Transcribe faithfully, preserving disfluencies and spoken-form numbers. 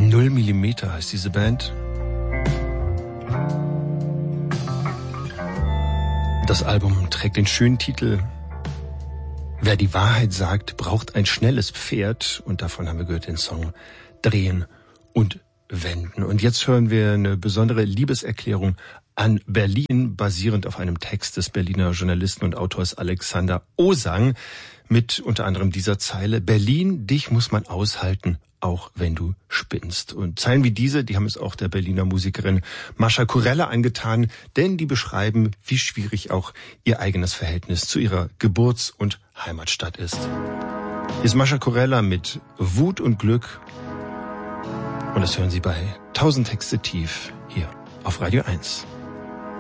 Null Millimeter heißt diese Band. Das Album trägt den schönen Titel Wer die Wahrheit sagt, braucht ein schnelles Pferd. Und davon haben wir gehört den Song Drehen und Wenden. Und jetzt hören wir eine besondere Liebeserklärung an Berlin, basierend auf einem Text des Berliner Journalisten und Autors Alexander Osang, mit unter anderem dieser Zeile: Berlin, dich muss man aushalten, auch wenn du spinnst. Und Zeilen wie diese, die haben es auch der Berliner Musikerin Mascha Kurella angetan, denn die beschreiben, wie schwierig auch ihr eigenes Verhältnis zu ihrer Geburts- und Heimatstadt ist. Hier ist Mascha Kurella mit Wut und Glück. Und das hören Sie bei Tausend Texte tief hier auf Radio eins.